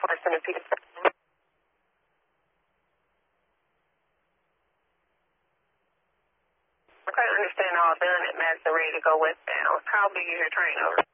person if he's... I couldn't understand all done at Mazda ready to go westbound. How big is your train over?